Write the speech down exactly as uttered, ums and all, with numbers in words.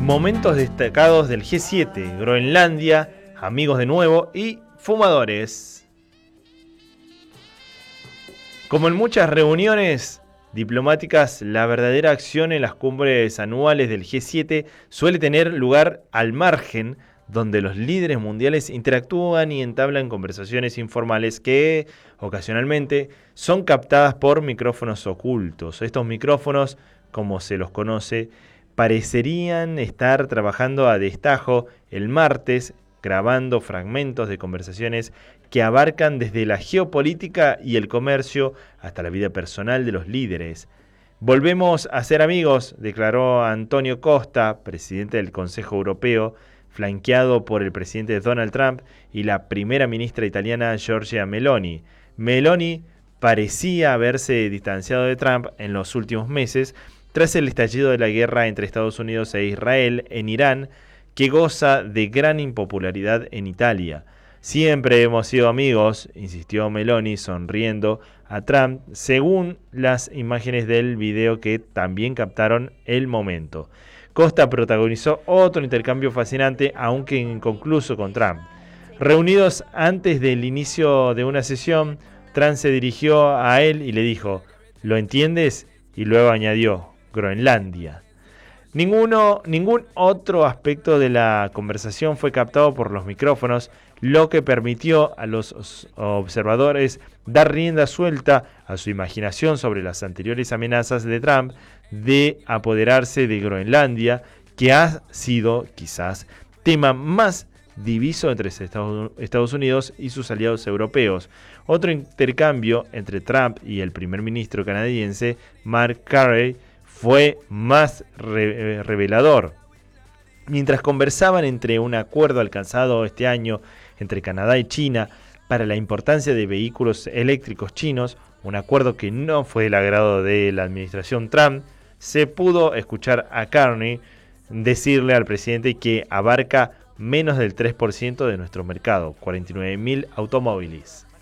Momentos destacados del G siete, Groenlandia, amigos de nuevo y fumadores. Como en muchas reuniones diplomáticas, la verdadera acción en las cumbres anuales del G siete suele tener lugar al margen, donde los líderes mundiales interactúan y entablan conversaciones informales que, ocasionalmente, son captadas por micrófonos ocultos. Estos micrófonos, como se los conoce, parecerían estar trabajando a destajo el martes, grabando fragmentos de conversaciones que abarcan desde la geopolítica y el comercio hasta la vida personal de los líderes. Volvemos a ser amigos, declaró Antonio Costa, presidente del Consejo Europeo, flanqueado por el presidente Donald Trump y la primera ministra italiana Giorgia Meloni. Meloni parecía haberse distanciado de Trump en los últimos meses, tras el estallido de la guerra entre Estados Unidos e Israel en Irán, que goza de gran impopularidad en Italia. Siempre hemos sido amigos, insistió Meloni sonriendo a Trump, según las imágenes del video que también captaron el momento. Costa protagonizó otro intercambio fascinante, aunque inconcluso, con Trump. Reunidos antes del inicio de una sesión, Trump se dirigió a él y le dijo: ¿lo entiendes? Y luego añadió: Groenlandia. Ninguno, ningún otro aspecto de la conversación fue captado por los micrófonos, lo que permitió a los observadores dar rienda suelta a su imaginación sobre las anteriores amenazas de Trump de apoderarse de Groenlandia, que ha sido quizás tema más diviso entre Estados Unidos y sus aliados europeos. Otro intercambio entre Trump y el primer ministro canadiense Mark Carney fue más re- revelador. Mientras conversaban entre un acuerdo alcanzado este año entre Canadá y China para la importancia de vehículos eléctricos chinos, un acuerdo que no fue del agrado de la administración Trump, se pudo escuchar a Carney decirle al presidente que abarca menos del tres por ciento de nuestro mercado, cuarenta y nueve mil automóviles.